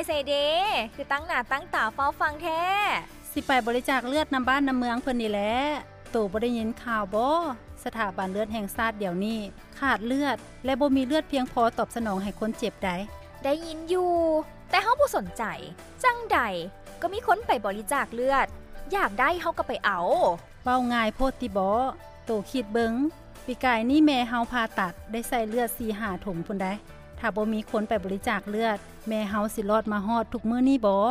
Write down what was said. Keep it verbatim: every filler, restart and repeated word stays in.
ไสเด้คือตั้งหน้าตั้งตาเฝ้าฟังแท้สิไปบริจาคเลือดนำบ้านนำเมืองเพิ่นนี่แหละโตบ่ได้ยินข่าวบ่สถาบันเลือดแห่งชาติเดี๋ยวนี้ขาดเลือดและบ่มีเลือดเพียงพอตอบสนองให้คนเจ็บได้ได้ยินอยู่แต่เฮาบ่สนใจจังใดก็มีคนไปบริจาคเลือดอยากได้เฮาก็ไปเอาเว้าง่ายโพดติบ่โตคิดเบิงปีกายนี้แม่เฮาผ่าตัดได้ใส่เลือด สี่ห้า ถุงพุ่นได้ถ้าบ่มีคนไปบริจาคเลือดแม่เฮาสิรอดมาฮอดทุกมื้อนี้บ่